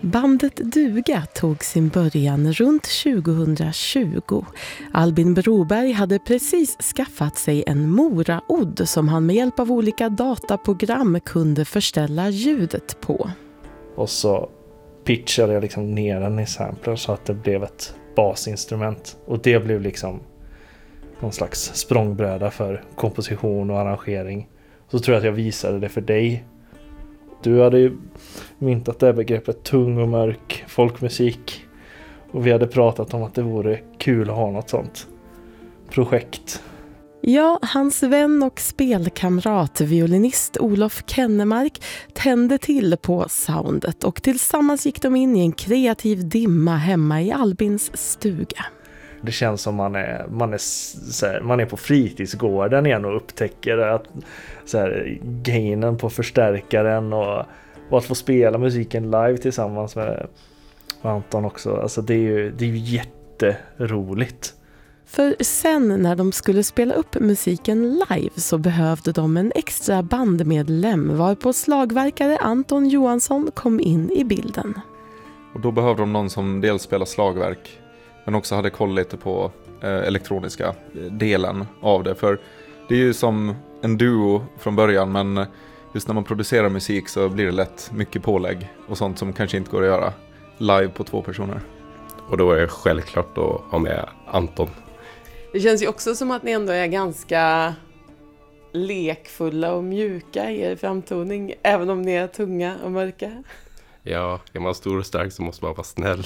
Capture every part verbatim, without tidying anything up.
Bandet Duga tog sin början runt tjugohundratjugo. Albin Broberg hade precis skaffat sig en Mora-odd som han med hjälp av olika dataprogram kunde förställa ljudet på. Och så pitchade jag liksom ner den i sampler så att det blev ett basinstrument. Och det blev liksom någon slags språngbräda för komposition och arrangering. Så tror jag att jag visade det för dig. Du hade ju myntat det begreppet tung och mörk folkmusik. Och vi hade pratat om att det vore kul att ha något sånt projekt. Ja, hans vän och spelkamrat, violinist Olof Kennemark, tände till på soundet och tillsammans gick de in i en kreativ dimma hemma i Albins stuga. Det känns som man är, man är, så här, man är på fritidsgården igen och upptäcker att så här, gainen på förstärkaren och, och att få spela musiken live tillsammans med Anton också. Alltså det är ju, det är ju jätteroligt. För sen när de skulle spela upp musiken live så behövde de en extra bandmedlem varpå slagverkare Anton Johansson kom in i bilden. Och då behövde de någon som dels spelar slagverk men också hade koll lite på eh, elektroniska delen av det. För det är ju som en duo från början, men just när man producerar musik så blir det lätt mycket pålägg och sånt som kanske inte går att göra live på två personer. Och då är det självklart att ha med Anton. Det känns ju också som att ni ändå är ganska lekfulla och mjuka i er framtoning, även om ni är tunga och mörka. Ja, är man stor och stark så måste man vara snäll.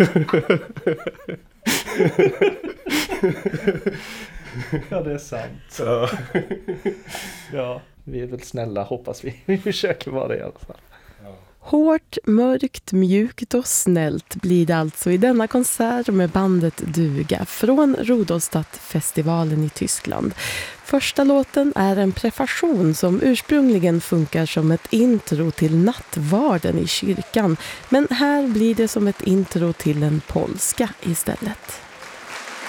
Ja, det är sant. Så. Ja, vi är väl snälla, hoppas vi. Vi försöker vara det i alla fall. Hårt, mörkt, mjukt och snällt blir det alltså i denna konsert med bandet Duga från Rudolstadtfestivalen i Tyskland. Första låten är en prefation som ursprungligen funkar som ett intro till nattvarden i kyrkan, men här blir det som ett intro till en polska istället.